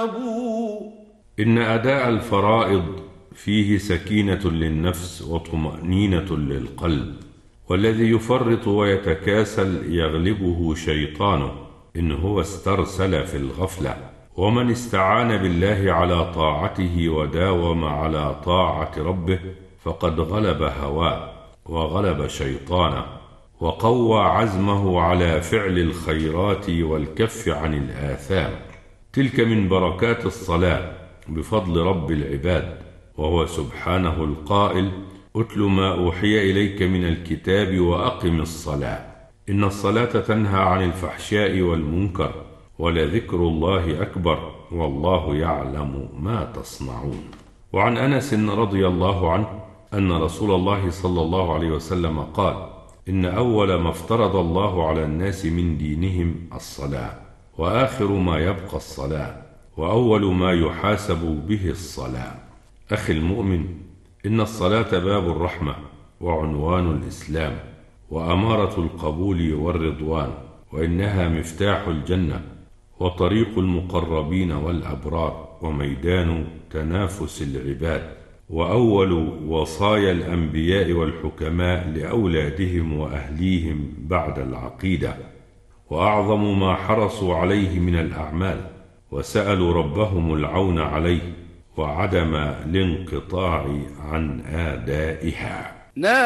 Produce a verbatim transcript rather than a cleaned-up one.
إن أداء الفرائض فيه سكينة للنفس وطمأنينة للقلب، والذي يفرط ويتكاسل يغلبه شيطانه إن هو استرسل في الغفلة. ومن استعان بالله على طاعته وداوم على طاعة ربه فقد غلب هواه وغلب شيطانه، وقوى عزمه على فعل الخيرات والكف عن الآثام. تلك من بركات الصلاة بفضل رب العباد، وهو سبحانه القائل: أتل ما أوحي إليك من الكتاب وأقم الصلاة إن الصلاة تنهى عن الفحشاء والمنكر ولذكر الله أكبر والله يعلم ما تصنعون. وعن أنس رضي الله عنه أن رسول الله صلى الله عليه وسلم قال: إن أول ما افترض الله على الناس من دينهم الصلاة، وآخر ما يبقى الصلاة، وأول ما يحاسب به الصلاة. أخي المؤمن، إن الصلاة باب الرحمة وعنوان الإسلام وأمارة القبول والرضوان، وإنها مفتاح الجنة وطريق المقربين والأبرار وميدان تنافس العباد، وأول وصايا الأنبياء والحكماء لأولادهم وأهليهم بعد العقيدة، وأعظم ما حرصوا عليه من الأعمال وسألوا ربهم العون عليه وعدم الانقطاع عن آدائها.